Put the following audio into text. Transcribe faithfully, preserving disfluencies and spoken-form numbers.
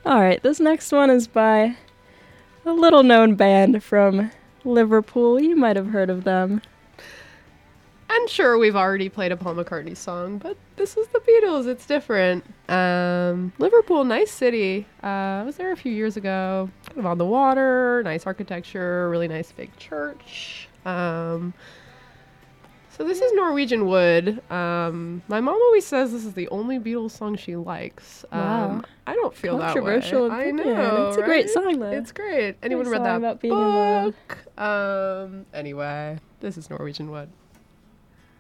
All right, this next one is by a little-known band from Liverpool. You might have heard of them. I'm sure we've already played a Paul McCartney song, but this is the Beatles. It's different. Um, Liverpool, nice city. Uh, I was there a few years ago. Kind of on the water, nice architecture, really nice big church. Um, so this is Norwegian Wood. Um, my mom always says this is the only Beatles song she likes. Um, Wow. I don't feel that way. Controversial I opinion. know, It's a great right? song, though. It's great. Anyone Great read song that about being in love. book? Um, anyway, this is Norwegian Wood.